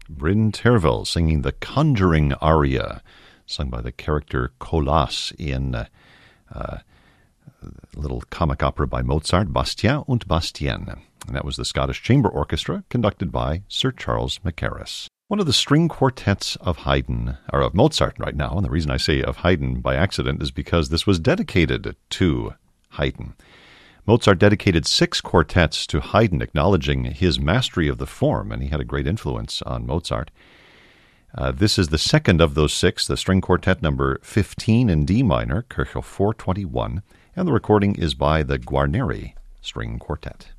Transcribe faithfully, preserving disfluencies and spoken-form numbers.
Bryn Tervel singing the Conjuring Aria, sung by the character Colas in uh, uh, a little comic opera by Mozart, Bastien und Bastienne. And that was the Scottish Chamber Orchestra, conducted by Sir Charles Mackerras. One of the string quartets of Haydn, or of Mozart right now, and the reason I say of Haydn by accident is because this was dedicated to Haydn. Mozart dedicated six quartets to Haydn, acknowledging his mastery of the form, and he had a great influence on Mozart. Uh, this is the second of those six, the string quartet number fifteen in D minor, Köchel four twenty-one, and the recording is by the Guarneri String Quartet.